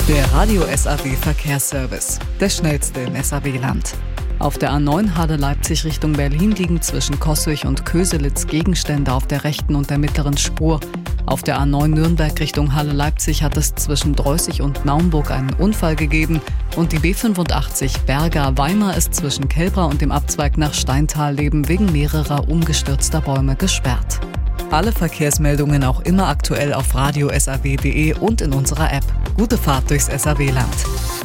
Der Radio SAW Verkehrsservice, der schnellste im SAW-Land. Auf der A9 Halle-Leipzig Richtung Berlin liegen zwischen Koswig und Köselitz Gegenstände auf der rechten und der mittleren Spur. Auf der A9 Nürnberg Richtung Halle-Leipzig hat es zwischen Dreußig und Naumburg einen Unfall gegeben und die B85 Berger-Weimar ist zwischen Kelbra und dem Abzweig nach Steintal-Leben wegen mehrerer umgestürzter Bäume gesperrt. Alle Verkehrsmeldungen auch immer aktuell auf radiosaw.de und in unserer App. Gute Fahrt durchs SAW-Land.